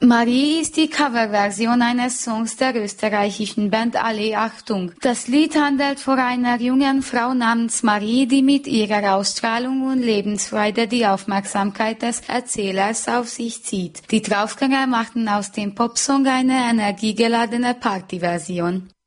Marie ist die Coverversion eines Songs der österreichischen Band Alle Achtung. Das Lied handelt von einer jungen Frau namens Marie, die mit ihrer Ausstrahlung und Lebensfreude die Aufmerksamkeit des Erzählers auf sich zieht. Die Draufgänger machten aus dem Popsong eine energiegeladene Partyversion.